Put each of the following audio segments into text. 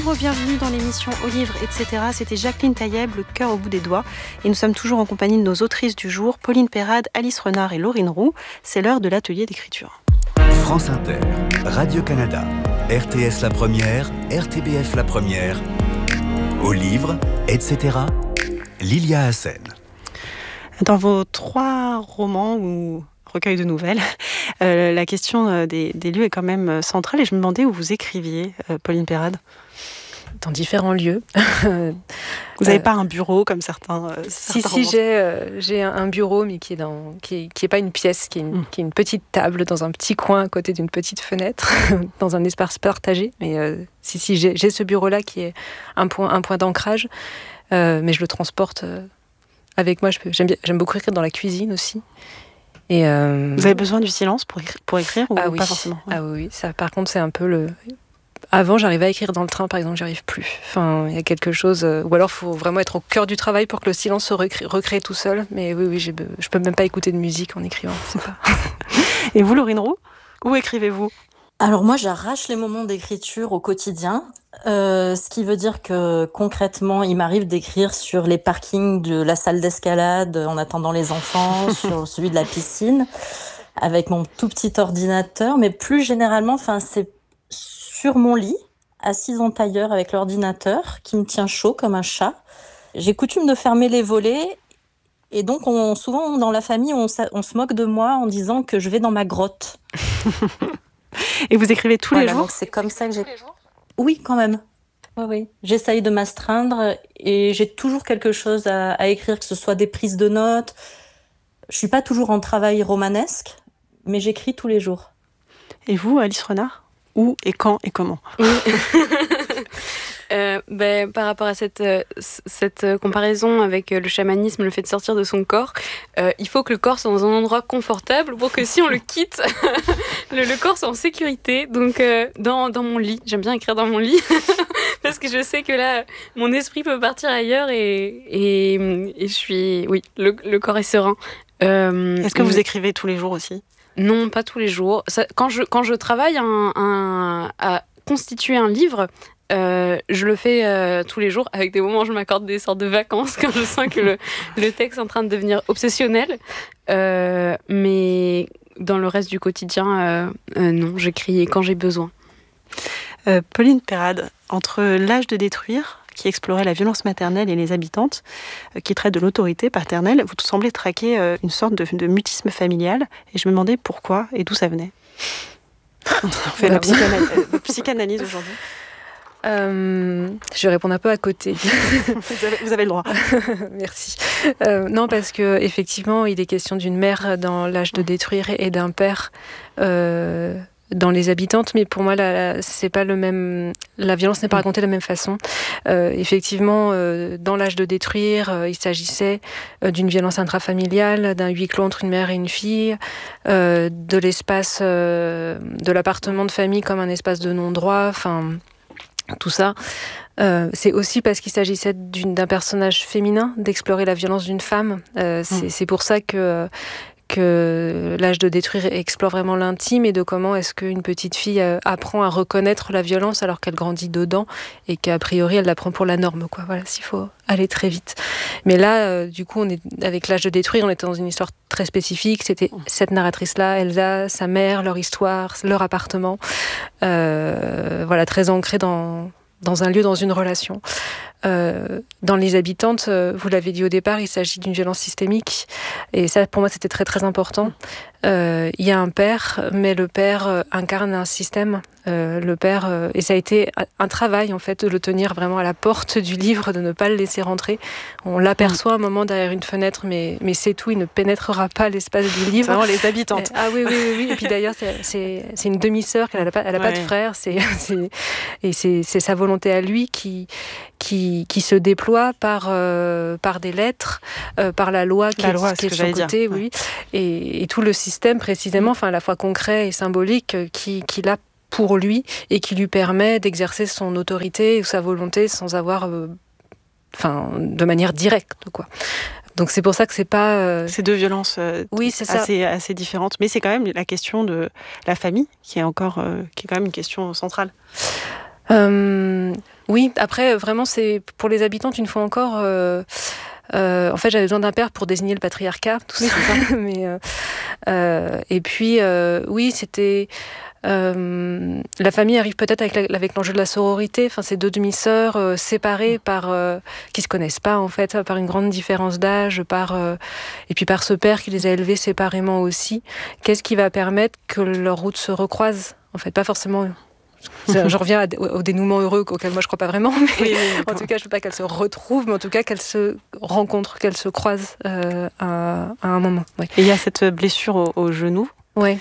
bienvenue dans l'émission Au livre, etc. C'était Jacqueline Taïeb, le cœur au bout des doigts. Et nous sommes toujours en compagnie de nos autrices du jour, Pauline Perrade, Alice Renard et Laurine Roux. C'est l'heure de l'atelier d'écriture. France Inter, Radio-Canada, RTS La Première, RTBF La Première, Au livre, etc. Lilia Hassen. Dans vos 3 romans ou recueils de nouvelles, la question des lieux est quand même centrale. Et je me demandais où vous écriviez, Pauline Perrade. Dans différents lieux. Vous n'avez pas un bureau comme certains Si, j'ai un bureau, mais qui est pas une pièce, qui est une petite table dans un petit coin à côté d'une petite fenêtre, dans un espace partagé. Mais j'ai ce bureau-là qui est un point d'ancrage, mais je le transporte avec moi. J'aime beaucoup écrire dans la cuisine aussi. Et vous avez besoin du silence pour écrire ou oui. Pas forcément? Ah oui, ça par contre c'est un peu le... Avant, j'arrivais à écrire dans le train, par exemple, j'y arrive plus. Enfin, il y a quelque chose... ou alors, il faut vraiment être au cœur du travail pour que le silence se recrée tout seul. Mais oui, je peux même pas écouter de musique en écrivant. C'est pas... Et vous, Laurine Roux, où écrivez-vous? Alors moi, j'arrache les moments d'écriture au quotidien. Ce qui veut dire que, concrètement, il m'arrive d'écrire sur les parkings de la salle d'escalade en attendant les enfants, sur celui de la piscine, avec mon tout petit ordinateur. Mais plus généralement, c'est sur mon lit, assise en tailleur avec l'ordinateur, qui me tient chaud comme un chat. J'ai coutume de fermer les volets, et donc souvent dans la famille, on se moque de moi en disant que je vais dans ma grotte. Et vous écrivez tous les jours? Donc c'est comme ça que j'ai... Oui, quand même. Oui. J'essaye de m'astreindre, et j'ai toujours quelque chose à écrire, que ce soit des prises de notes. Je suis pas toujours en travail romanesque, mais j'écris tous les jours. Et vous, Alice Renard? Où et quand et comment? Par rapport à cette comparaison avec le chamanisme, le fait de sortir de son corps, il faut que le corps soit dans un endroit confortable pour que si on le quitte, le corps soit en sécurité. Donc dans mon lit, j'aime bien écrire dans mon lit parce que je sais que là, mon esprit peut partir ailleurs et je suis... Oui, le corps est serein. Est-ce que vous écrivez tous les jours aussi? Non, pas tous les jours. Quand je travaille à constituer un livre, je le fais tous les jours, avec des moments où je m'accorde des sortes de vacances quand je sens que le texte est en train de devenir obsessionnel. Mais dans le reste du quotidien, non, j'écris quand j'ai besoin. Pauline Perrade, entre L'âge de détruire, qui explorait la violence maternelle et les habitantes, qui traite de l'autorité paternelle, vous semblez traquer une sorte de mutisme familial, et je me demandais pourquoi et d'où ça venait. On fait la psychanalyse aujourd'hui. Je vais répondre un peu à côté. Vous avez le droit. Merci. Non, parce que effectivement, il est question d'une mère dans L'âge de détruire et d'un père dans Les habitantes, mais pour moi, c'est pas le même. La violence n'est pas racontée de la même façon. Effectivement, dans L'âge de détruire, il s'agissait d'une violence intrafamiliale, d'un huis clos entre une mère et une fille, de l'espace de l'appartement de famille comme un espace de non-droit. Enfin, tout ça. C'est aussi parce qu'il s'agissait d'un personnage féminin, d'explorer la violence d'une femme. C'est pour ça que L'âge de détruire explore vraiment l'intime et de comment est-ce qu'une petite fille apprend à reconnaître la violence alors qu'elle grandit dedans et qu'a priori elle la prend pour la norme, quoi. Voilà, s'il faut aller très vite. Mais là, du coup, avec L'âge de détruire, on était dans une histoire très spécifique. C'était cette narratrice-là, Elsa, sa mère, leur histoire, leur appartement. Voilà, très ancré dans un lieu, dans une relation. Dans Les habitantes, vous l'avez dit au départ, il s'agit d'une violence systémique. Et ça, pour moi, c'était très, très important. Il y a un père, mais le père incarne un système. Le père, et ça a été un travail, en fait, de le tenir vraiment à la porte du livre, de ne pas le laisser rentrer. On l'aperçoit un moment derrière une fenêtre, mais c'est tout, il ne pénétrera pas l'espace du livre. C'est vraiment Les habitantes. Ah oui. Et puis d'ailleurs, c'est une demi-sœur, elle n'a pas de frère. Et c'est sa volonté à lui qui se déploie par des lettres, par la loi qui est de son côté, oui. Et tout le système précisément, à la fois concret et symbolique, qu'il a pour lui et qui lui permet d'exercer son autorité ou sa volonté sans avoir, de manière directe, quoi. Donc c'est pour ça que c'est pas... Ces deux violences oui, c'est ça. assez différentes. Mais c'est quand même la question de la famille qui est quand même une question centrale. Oui, après, vraiment, c'est pour les habitantes, une fois encore... en fait, j'avais besoin d'un père pour désigner le patriarcat, tout ça. Mais, et puis, oui, c'était... la famille arrive peut-être avec l'enjeu de la sororité. Enfin, ces deux demi-sœurs séparées qui se connaissent pas en fait, par une grande différence d'âge, et puis par ce père qui les a élevées séparément aussi. Qu'est-ce qui va permettre que leurs routes se recroisent? En fait, pas forcément. Je reviens au dénouement heureux auquel moi je crois pas vraiment, mais en tout cas je veux pas qu'elles se retrouvent, mais en tout cas qu'elles se rencontrent, qu'elles se croisent à un moment. Oui. Et il y a cette blessure au genou. Ouais.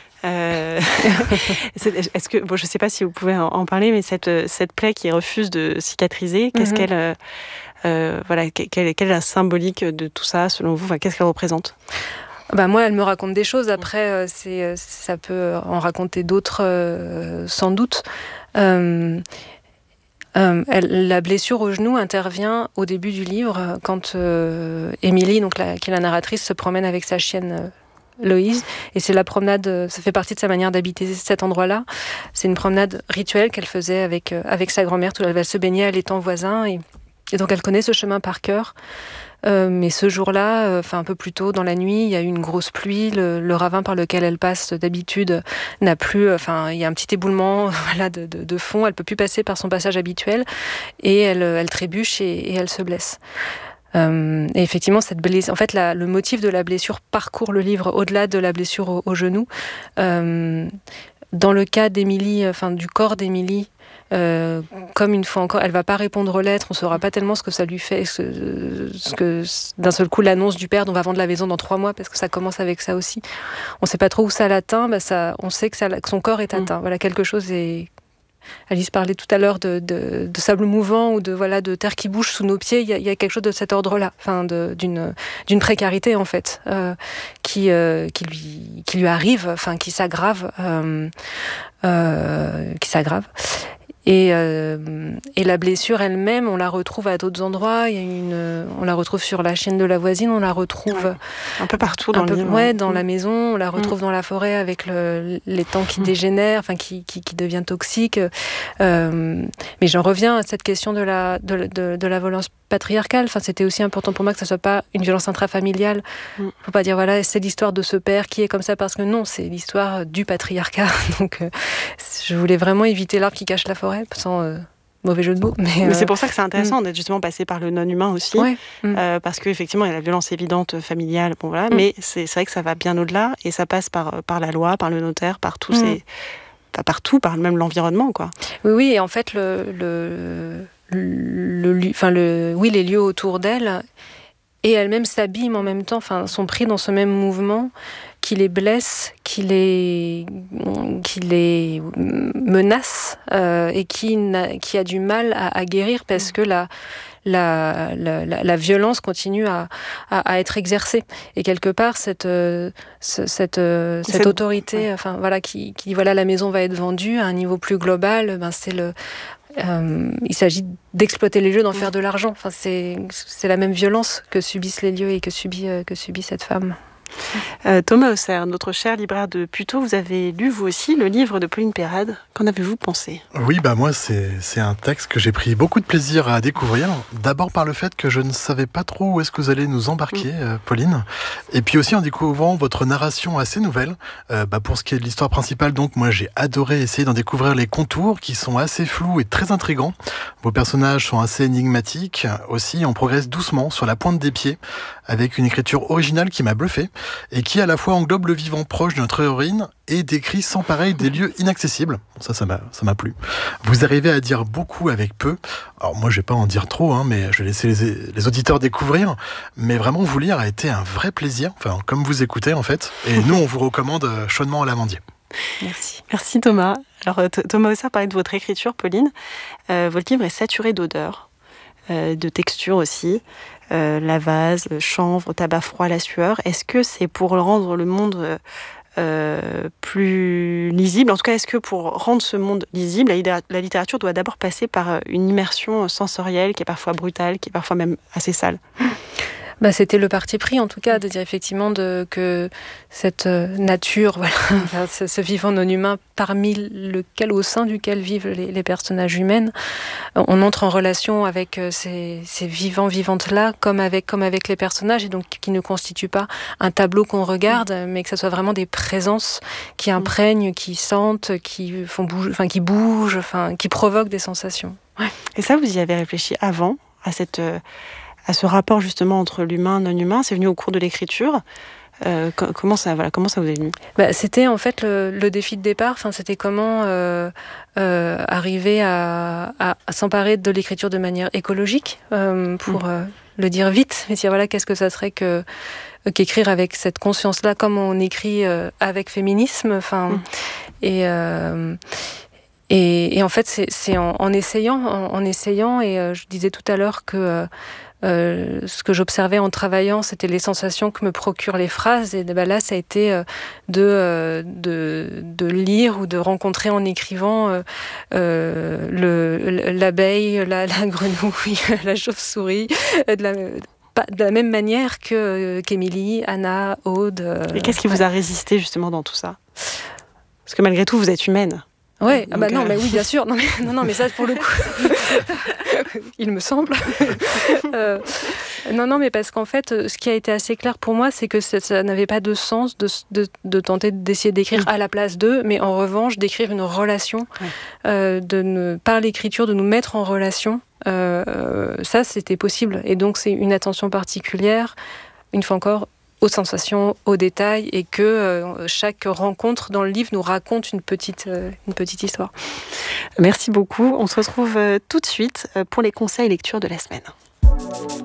Est-ce que je sais pas si vous pouvez en parler, mais cette plaie qui refuse de cicatriser, qu'est-ce qu'elle quelle est la symbolique de tout ça selon vous? Qu'est-ce qu'elle représente? Moi, elle me raconte des choses. Après, ça peut en raconter d'autres, sans doute. La blessure au genou intervient au début du livre, quand Émilie, qui est la narratrice, se promène avec sa chienne Loïse. Et c'est la promenade, ça fait partie de sa manière d'habiter cet endroit-là. C'est une promenade rituelle qu'elle faisait avec sa grand-mère. Elle se baignait à l'étang voisin. Et donc, elle connaît ce chemin par cœur. Mais ce jour-là, un peu plus tôt dans la nuit, il y a eu une grosse pluie. Le ravin par lequel elle passe d'habitude n'a plus. Il y a un petit éboulement de fond. Elle peut plus passer par son passage habituel et elle trébuche et elle se blesse. Et effectivement, cette blessure. En fait, le motif de la blessure parcourt le livre au-delà de la blessure au genou. Dans le cas d'Émilie, du corps d'Émilie. Comme une fois encore, elle va pas répondre aux lettres, on saura pas tellement ce que ça lui fait, ce que d'un seul coup l'annonce du père, on va vendre la maison dans 3 mois, parce que ça commence avec ça aussi. On sait pas trop où ça l'atteint, on sait que son corps est atteint. Voilà, quelque chose est. Alice parlait tout à l'heure de sable mouvant ou de terre qui bouge sous nos pieds. Il y a quelque chose de cet ordre-là, d'une précarité en fait, qui lui arrive, qui s'aggrave, Et la blessure elle-même, on la retrouve à d'autres endroits. On la retrouve sur la chienne de la voisine, on la retrouve un peu partout dans le livre. Dans la maison, on la retrouve dans la forêt avec l'étang qui dégénère, qui devient toxique. Mais j'en reviens à cette question de la violence patriarcale. C'était aussi important pour moi que ça soit pas une violence intrafamiliale. Faut pas dire c'est l'histoire de ce père qui est comme ça, parce que non, c'est l'histoire du patriarcat. Donc je voulais vraiment éviter l'arbre qui cache la forêt, sans mauvais jeu de mots. Mais c'est pour ça que c'est intéressant d'être justement passé par le non-humain aussi, parce qu'effectivement il y a la violence évidente familiale, mais c'est vrai que ça va bien au-delà et ça passe par la loi, par le notaire, par tous ces... Pas partout, par même l'environnement, quoi. Oui, et en fait les lieux autour d'elle et elle-même s'abîment en même temps, sont pris dans ce même mouvement qui les blesse, qui les menace et qui a du mal à guérir, parce que la violence continue à être exercée. Et quelque part, cette autorité, qui dit la maison va être vendue à un niveau plus global, il s'agit d'exploiter les lieux, d'en faire de l'argent. C'est la même violence que subissent les lieux et que subit cette femme. Thomas Hausser, notre cher libraire de Puteaux, vous avez lu vous aussi le livre de Pauline Perrade. Qu'en avez-vous pensé ? Oui, moi c'est un texte que j'ai pris beaucoup de plaisir à découvrir. D'abord par le fait que je ne savais pas trop où est-ce que vous allez nous embarquer, Pauline. Et puis aussi en découvrant votre narration assez nouvelle. Pour ce qui est de l'histoire principale, donc moi j'ai adoré essayer d'en découvrir les contours qui sont assez flous et très intrigants. Vos personnages sont assez énigmatiques. Aussi, on progresse doucement sur la pointe des pieds avec une écriture originale qui m'a bluffé et qui à la fois englobe le vivant proche de notre héroïne et décrit sans pareil des lieux inaccessibles. Ça m'a plu. Vous arrivez à dire beaucoup avec peu. Alors moi je vais pas en dire trop, mais je vais laisser les auditeurs découvrir. Mais vraiment vous lire a été un vrai plaisir, comme vous écoutez en fait. Et nous on vous recommande chaudement à l'Amandier. Merci Thomas. Alors Thomas Hausser parlait de votre écriture, Pauline. Votre livre est saturé d'odeurs, de textures aussi. La vase, le chanvre, tabac froid, la sueur. Est-ce que c'est pour rendre le monde plus lisible ? En tout cas, est-ce que pour rendre ce monde lisible, la littérature doit d'abord passer par une immersion sensorielle qui est parfois brutale, qui est parfois même assez sale ? C'était le parti pris, en tout cas, de dire effectivement que cette nature, voilà, ce vivant non humain au sein duquel vivent les personnages humains, on entre en relation avec ces vivantes-là, comme avec les personnages, et donc qui ne constituent pas un tableau qu'on regarde, mais que ce soit vraiment des présences qui imprègnent, qui sentent, qui font bouger, qui bougent, qui provoquent des sensations. Ouais. Et ça, vous y avez réfléchi avant, à ce rapport justement entre l'humain et non-humain? C'est venu au cours de l'écriture? Comment ça vous est venu? C'était en fait le défi de départ. C'était comment arriver à s'emparer de l'écriture de manière écologique, pour le dire vite, mais dire voilà, qu'est-ce que ça serait qu'écrire avec cette conscience-là, comme on écrit avec féminisme. Et en fait, c'est en essayant. Et je disais tout à l'heure que ce que j'observais en travaillant, c'était les sensations que me procurent les phrases. Et là, ça a été de lire ou de rencontrer en écrivant l'abeille, la grenouille, la chauve-souris, de la même manière qu'Émilie, Anna, Aude. Et qu'est-ce qui vous a résisté justement dans tout ça? Parce que malgré tout, vous êtes humaine. Ouais, non, mais oui, bien sûr. Non, mais ça, pour le coup, il me semble. Non, mais parce qu'en fait, ce qui a été assez clair pour moi, c'est que ça n'avait pas de sens de tenter d'essayer d'écrire à la place d'eux, mais en revanche, d'écrire une relation, par l'écriture, de nous mettre en relation. Ça, c'était possible. Et donc, c'est une attention particulière, une fois encore, aux sensations, aux détails, et que chaque rencontre dans le livre nous raconte une petite histoire. Merci beaucoup. On se retrouve tout de suite pour les conseils lecture de la semaine.